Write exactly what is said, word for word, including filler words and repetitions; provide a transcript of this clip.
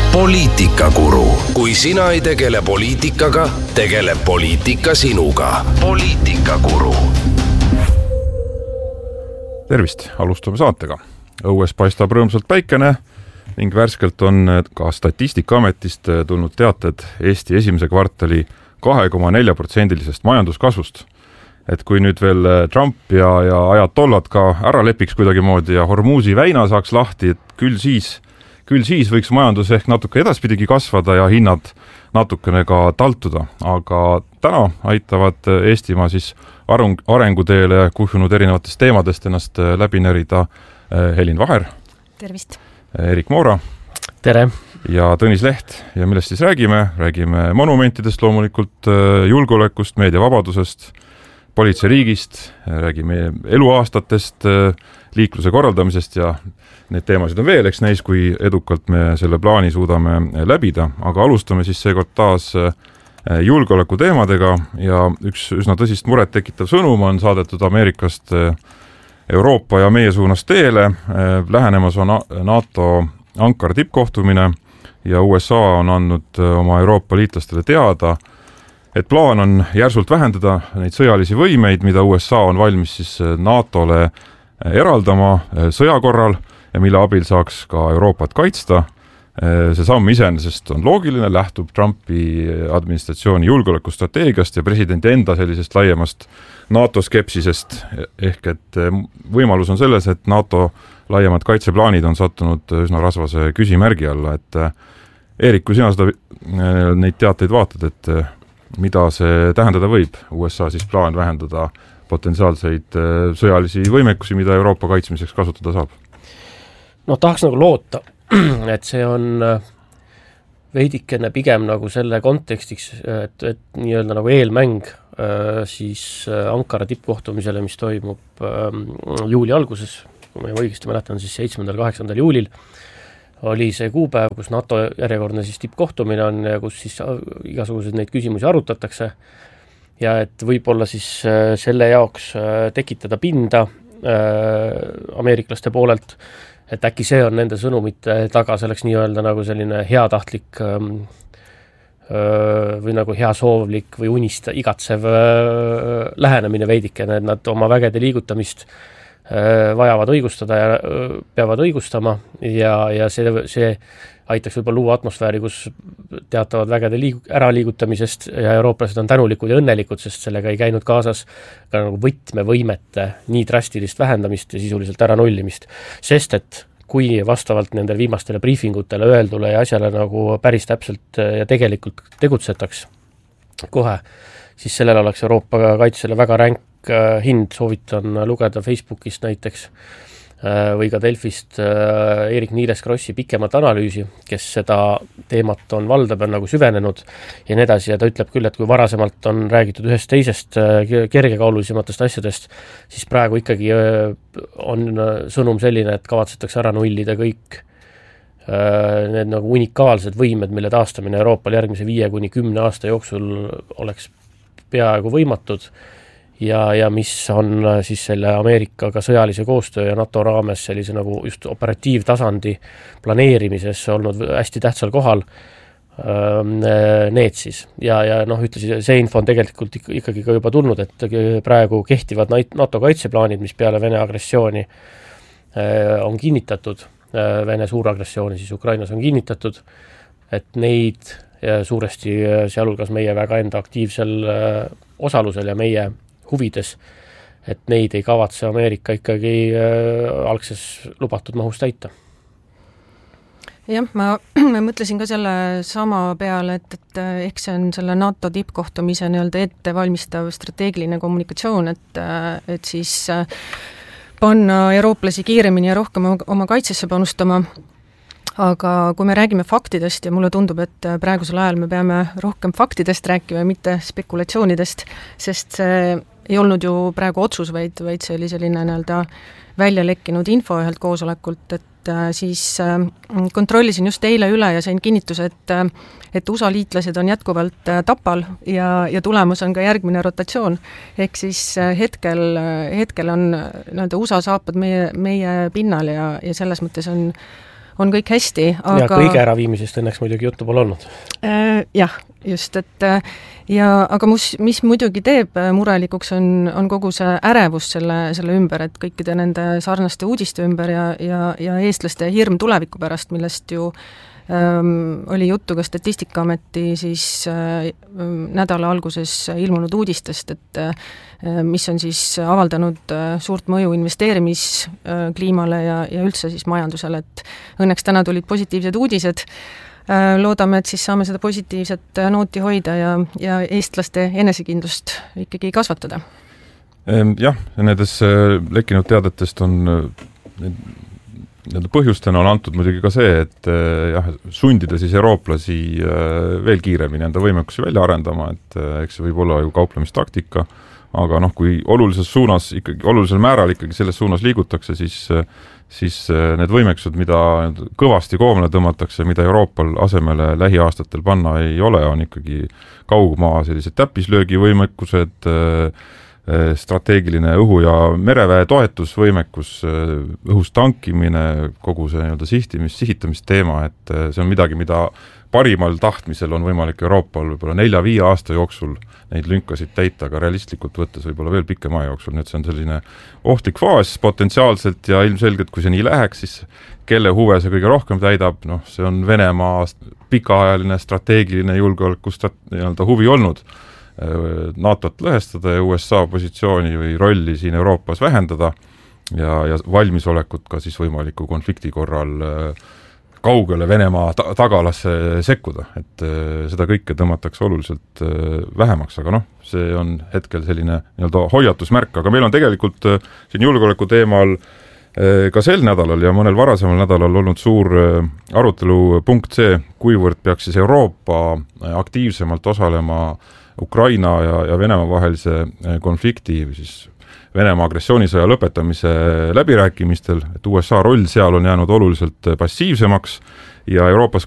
Poliitikakuru. Kui sina ei tegele poliitikaga, tegele poliitika sinuga. Poliitikakuru. Tervist, alustame saatega. Õues paistab rõõmsalt päikene ning värskelt on ka Statistikaametist tulnud teated Eesti esimese kvartali kahe koma nelja protsendilisest majanduskasvust. Et kui nüüd veel Trump ja, ja ajatollad ka ära lepiks kuidagi moodi ja Hormuzi väina saaks lahti, et küll siis, küll siis võiks majandus ehk natuke edaspidigi kasvada ja hinnad natukene ka taltuda. Aga täna aitavad Eestimaa siis arung, arenguteele kuhjunud erinevatest teemadest ennast läbi närida Helin Vaher. Tervist. Erik Moora. Tere. Ja Tõnis Leht. Ja millest siis räägime? Räägime monumentidest loomulikult, julgeolekust, meediavabadusest, politseiriigist, räägime eluaastatest, liikluse korraldamisest ja need teemasid on veel, eks näis, kui edukalt me selle plaani suudame läbida. Aga alustame siis seekord taas julgeoleku teemadega ja üks üsna tõsist muret tekitav sõnum on saadetud Ameerikast Euroopa ja meie suunas teele. Lähenemas on NATO Ankara tippkohtumine ja U S A on andnud oma Euroopa liitlastele teada, et plaan on järsult vähendada neid sõjalisi võimeid, mida U S A on valmis siis NATOle eraldama sõja korral ja mille abil saaks ka Euroopat kaitsta. See samm iseenesest on loogiline, lähtub Trumpi administratsiooni julgeolekustrateegiast ja presidendi enda sellisest laiemast NATO skepsisest, ehk et võimalus on selles, et NATO laiemad kaitseplaanid on sattunud üsna rasvase küsimärgi alla. Et Erik, kui sina seda, neid teateid vaatad, et mida see tähendada võib? U S A siis plaan vähendada potentsiaalseid sõjalisi võimekusi, mida Euroopa kaitsmiseks kasutada saab? No tahaks nagu loota, et see on veidikene pigem nagu selle kontekstiks, et, et nii-öelda nagu eelmäng siis Ankara tippkohtumisele, mis toimub juuli alguses, kui ma õigesti mäletan, siis seitsmendal kaheksandal juulil oli see kuupäev, kus NATO järjekordne siis tippkohtumine on ja kus siis igasuguseid neid küsimusi arutatakse ja et võib-olla siis selle jaoks tekitada pinda ameeriklaste poolelt, et äkki see on nende sõnumite taga selleks nii-öelda nagu selline heatahtlik või nagu hea soovlik või unista, igatsev lähenemine veidikene, et nad oma vägede liigutamist vajavad õigustada ja peavad õigustama ja, ja see, see aitaks võib-olla luua atmosfääri, kus teatavad vägede liigu, ära liigutamisest ja eurooplased on tänulikud ja õnnelikud, sest sellega ei käinud kaasas ka nagu võtmevõimete nii drastilist vähendamist ja sisuliselt ära nullimist. Sest et kui vastavalt nendele viimastele briefingutele öeldule ja asjale nagu päris täpselt ja tegelikult tegutsetaks kohe, siis sellel oleks Euroopa kaitsele väga ränk hind, soovitan lugeda Facebookist näiteks või ka Delfist Erik Niiles Krossi pikemat analüüsi, kes seda teemat on valdab ja nagu süvenenud ja nii edasi ja ta ütleb küll, et kui varasemalt on räägitud ühest teisest kergekaalulisematest asjadest, siis praegu ikkagi on sõnum selline, et kavatsetakse ära nullida kõik need nagu unikaalsed võimed, mille taastamine Euroopal järgmise viie kuni kümne aasta jooksul oleks peaaegu võimatud ja, ja mis on siis selle Ameerikaga sõjalise koostöö ja NATO raames sellise nagu just operatiivtasandi planeerimises olnud hästi tähtsal kohal need siis. Ja, ja noh, ütlesin, see info on tegelikult ikkagi ka juba tulnud, et praegu kehtivad NATO kaitseplaanid, mis peale Vene agressiooni on kinnitatud, Vene suuragressiooni siis Ukrainas on kinnitatud, et neid suuresti sealhulgas meie väga enda aktiivsel osalusel ja meie huvides, et neid ei kavatse Ameerika ikkagi algses lubatud mahus täita. Jah, ma, ma mõtlesin ka selle sama peale, et, et ehk see on selle NATO tippkohtumise nii-öelda ettevalmistav strateegiline kommunikatsioon, et, et siis panna eurooplasi kiiremini ja rohkem oma kaitsesse panustama. Aga kui me räägime faktidest ja mulle tundub, et praegusel ajal me peame rohkem faktidest rääkima, mitte spekulatsioonidest, sest see ei olnud ju praegu otsus, vaid, vaid see oli selline nii-öelda välja lekkinud info ühelt koosolekult, et siis kontrollisin just eile üle ja sain kinnituse, et, et U S A liitlased on jätkuvalt tapal ja, ja tulemus on ka järgmine rotatsioon. Ehk siis hetkel, hetkel on nii-öelda U S A saapad meie, meie pinnal ja, ja selles mõttes on on kõik hästi, aga ja kõige äraviimisest õnneks muidugi juttu pole olnud. Jah, just, et ja aga mus, mis muidugi teeb murelikuks, on, on kogu see ärevus selle, selle ümber, et kõikide nende sarnaste uudiste ümber ja, ja, ja eestlaste hirm tuleviku pärast, millest ju ähm, oli juttu ka Statistikaameti siis äh, nädala alguses ilmunud uudistest, et äh, mis on siis avaldanud äh, suurt mõju investeerimiskliimale ja, ja üldse siis majandusele, et õnneks täna tulid positiivsed uudised. Loodame, et siis saame seda positiivset nooti hoida ja, ja eestlaste enesekindlust ikkagi kasvatada. Jah, nendes lekkinud teadetest on need põhjustena on antud muidugi ka see, et jah, sundida siis eurooplasi veel kiiremini enda võimekusi välja arendama, et eks see võib olla ju kauplemistaktika, aga noh, kui olulises suunas, ikkagi olulisel määral ikkagi selles suunas liigutakse, siis siis need võimekused, mida kõvasti koomale tõmmatakse, mida Euroopal asemele lähiaastatel panna ei ole, on ikkagi kaugmaa sellised täppislöögi võimekused, strateegiline õhu- ja mereväe toetusvõimekus, õhus tankimine, kogu see nii-öelda sihtimis, sihitamisteema, et see on midagi, mida parimal tahtmisel on võimalik Euroopal võib-olla nelja-viie aasta jooksul neid lünkasid täita, aga realistlikult võttes võib-olla veel pikema jooksul, nii et see on selline ohtlik faas potentsiaalselt ja ilmselgelt, kui see nii läheks, siis kelle huve see kõige rohkem täidab, noh, see on Venemaa pikaajaline strateegiline julgeoleku strat- nii-öelda huvi olnud NATOt lõhestada ja U S A positsiooni või rolli siin Euroopas vähendada ja, ja valmisolekut ka siis võimaliku konflikti korral kaugele Venemaa ta- tagalasse sekkuda, et äh, seda kõike tõmmatakse oluliselt äh, vähemaks, aga noh, see on hetkel selline nii-öelda hoiatusmärk, aga meil on tegelikult äh, siin julgeoleku teemal äh, ka sel nädalal ja mõnel varasemal nädalal olnud suur äh, arutelu punkt see, kuivõrd peaks siis Euroopa äh, aktiivsemalt osalema Ukraina ja, ja Venemaa vahelise äh, konflikti või siis Venemaa agressioonisõja lõpetamise läbirääkimistel, et U S A roll seal on jäänud oluliselt passiivsemaks ja Euroopas